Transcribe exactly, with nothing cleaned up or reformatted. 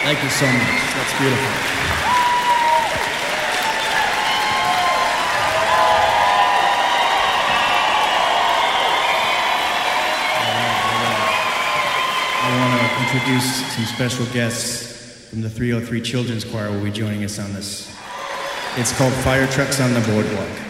Thank you so much. That's beautiful. I want to introduce some special guests from the three oh three Children's Choir who will be joining us on this. It's called Fire Trucks on the Boardwalk.